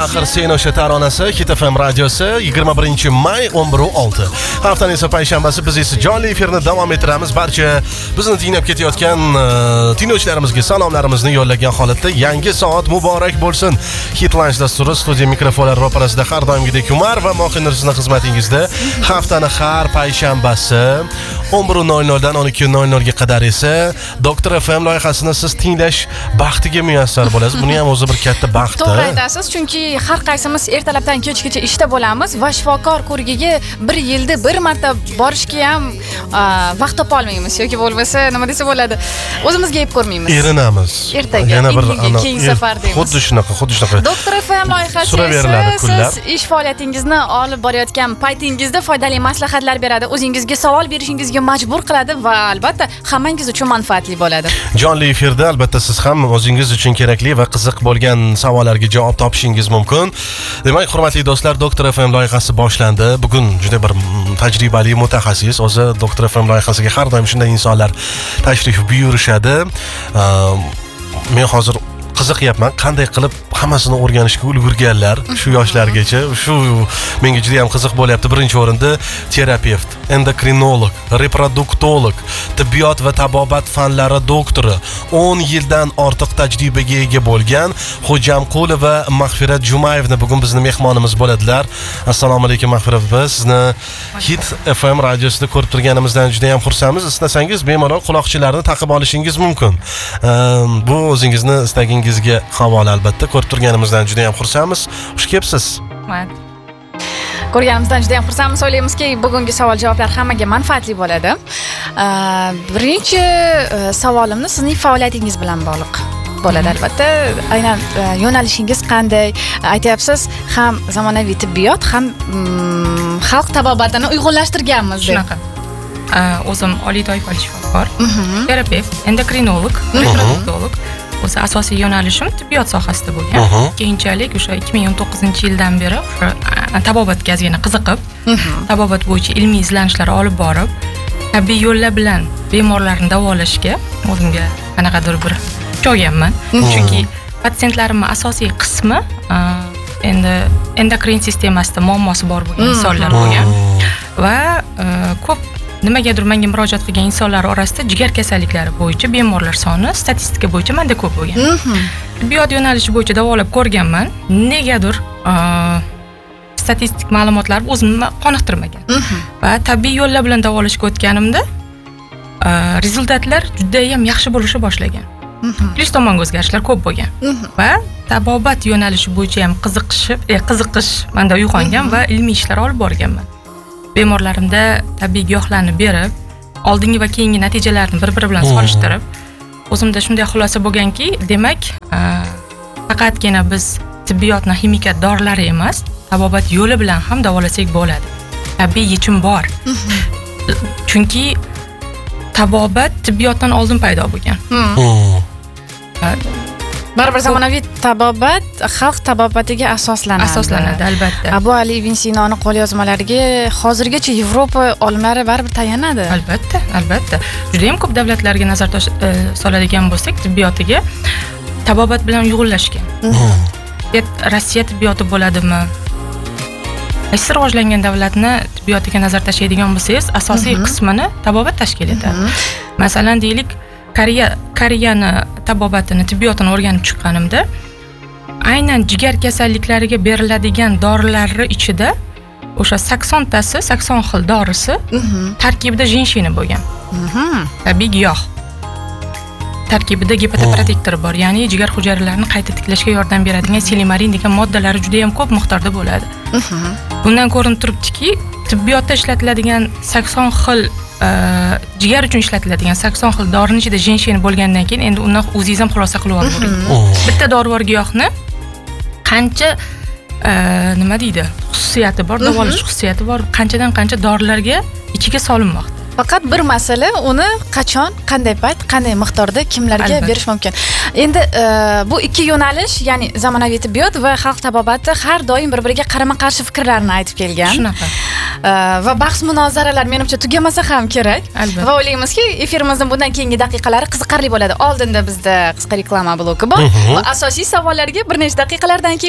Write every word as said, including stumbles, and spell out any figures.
axir sen o'sha taronasi Hit F M radiosi yigirma birinchi may o'n bir olti. Haftaning esa payshanbasi biz esa jonli efirni davom ettiramiz. Barcha bizni tinglab ketayotgan tinglovchilarimizga salomlarimizni yo'llagan holatda yangi soat muborak bo'lsin. Hit Lunch dasturi studiya mikrofonlar ro'parasida har doimgidek Umar va Mohin Rizqning xizmatingizda. Haftani har payshanbasi o'n bir nol nol dan o'n ikki nol nol ga qadar esa Doktor F M loyihasini siz tinglash baxtiga muyassar bo'lasiz. Buni ham o'zi bir katta baxt. To'g'ri aytasiz, chunki har qaysimiz ertalabdan kechgacha ishda bo'lamiz va shifokor ko'rigiga bir yilda bir marta borishga ham vaqt topa olmaymiz yoki bo'lmasa nima desa bo'ladi, o'zimizga yeb ko'rmaymiz. Erinamiz. Ertaga yana bir keyingi safar deymiz. Xuddi shunaqa, xuddi shunaqa. Doktor F M loyihasi esa siz ish faoliyatingizni olib borayotgan paytingizda foydali maslahatlar beradi, o'zingizga savol berishingizga majbur qiladi va albatta hammangiz uchun manfaatli bo'ladi. Jonli efirda albatta siz ham o'zingiz uchun kerakli va qiziq bo'lgan savollarga javob topishingiz mumkin. Demak, hurmatli do'stlar, Doktor F M loyihasi boshlandi. Bugun juda bir tajribali mutaxassis, o'zi Doktor F M loyihasiga har doim shunday insonlar tashrif buyurishadi. Men hozir qiziqyapman, qanday qilib hammasini o'rganishga ulgurganlar shu yoshlargacha. Shu menga juda ham qiziq bo'lyapti. Birinchi o'rinda terapevt, endokrinolog, reproduktolog, tibbiyot va tabobat fanlari doktori, o'n yildan ortiq tajribaga ega bo'lgan Xo'jamqulova Mag'firat Jumayevni bugun bizning mehmonimiz bo'ladilar. Assalomu alaykum Mag'firat opa, sizni Hit F M radiosida ko'rib turganimizdan juda ham xursandmiz. Istasangiz bemalol quloqchilarni taqib olishingiz mumkin. Bu o'zingizni istagingizga havola albatta. Ko'rib turganimizdan juda ham xursandmiz. Xush kelibsiz. Rahmat. Ko'rganimizdan juda ham xursandmiz. O'ylaymizki, bugungi savol-javoblar hammaga manfaatli bo'ladi. Birinchi savolimni sizning faoliyatingiz bilan bog'liq bo'ladi albatta. Aynan yo'nalishingiz qanday? Aytyapsiz, ham zamonaviy tibbiyot, ham xalq tabobatini uyg'unlashtirganmiz deb. Shunaqa. O'zim oliy toifali shifokor, terapevt, endokrinolog, reproduktolog. O'zi asosiy yo'nalishim tibbiyot sohasida bo'lgan. Keyinchalik o'sha ikki ming o'n to'qqizinchi yildan beri o'sha tabobatga ozgina qiziqib, tabobat bo'yicha ilmiy izlanishlar olib borib, tabiiy yo'llar bilan bemorlarni davolashga o'zimga qanaqadir bir cho'yganman. Chunki patsientlarimning asosiy qismi endi endokrin sistemasida muammosi bor bo'lgan insonlar bo'lgan va ko'p nimagadir menga murojaat qilgan insonlar orasida jigar kasalliklari bo'yicha bemorlar soni statistika bo'yicha menda ko'p bo'lgan. Tibbiyot yo'nalishi bo'yicha davolab ko'rganman. Negadir statistik ma'lumotlar o'zimni qoniqtirmagan. Va tabiiy yo'llar bilan davolashga o'tganimda rezultatlar juda ham yaxshi bo'lishni boshlagan. Plus tomonga o'zgarishlar ko'p bo'lgan. Va tabobat yo'nalishi bo'yicha ham qiziqish, qiziqish menda uyg'ongan va ilmiy ishlar olib borganman. Bemorlarimda tabiiy giyohlarni berib, oldingi va keyingi natijalarni bir-biri bilan solishtirib, o'zimda shunday xulosa bo'lganki, demak, faqatgina biz tibbiyotni ximikat dorilari emas, tabobat yo'li bilan ham davolasak bo'ladi. Tabiiy yechim bor. Chunki tabobat tibbiyotdan oldin paydo bo'lgan. Baribir zamonaviy tabobat xalq tabobatiga asoslanadi. Asoslanadi albatta. Abu Ali ibn Sinoning qo'lyozmalariga hozirgacha Yevropa olimlari baribir tayanadi. Albatta, albatta. Juda ham ko'p davlatlarga nazar soladigan bo'lsak, tibbiyotiga tabobat bilan uyg'unlashgan. Rossiya tibbiyoti bo'ladimi? Qaysi rivojlangan davlatni tibbiyotiga nazar tashlaydigan bo'lsangiz, asosiy qismini tabobat tashkil etadi. Masalan, deylik, Koreya, Koreyani tabobatini, tibbiyotini o'rganib chiqqanimda, aynan jigar kasalliklariga beriladigan dorilarning ichida o'sha sakson tasi, sakson xil dorisi tarkibida jenshina bo'lgan. Tabiiy giyoh. Tarkibida gepatoprotektor bor, ya'ni jigar hujayralarini qayta tiklashga yordam beradigan silimarin degan moddalari juda ham ko'p miqdorda bo'ladi. Bundan ko'rinib turibdiki, tibbiyotda ishlatiladigan sakson xil jigar uchun ishlatiladigan sakson xil dorining ichida jenshina bo'lgandan keyin endi undan o'zingiz ham xulosa qilib olavering. Bitta dorivor giyohni qancha nima deydi, xususiyati bor, davolash xususiyati bor, qanchadan qancha dorilarga ichiga solinmoqda. Faqat bir masala, uni qachon, qanday payt, qanday miqdorda kimlarga berish mumkin. Endi bu ikki yo'nalish, ya'ni zamonaviy tibbiyot va xalq tabobati har doim bir-biriga qarama-qarshi fikrlarni aytib kelgan. Shunaqa. Va bahs munozaralar menimcha tugamasa ham kerak. Va o'ylaymizki, efirimizning bundan keyingi daqiqalari qiziqarli bo'ladi. Oldinda bizda qisqa reklama bloki bor va asosiy savollarga bir necha daqiqalardan keyin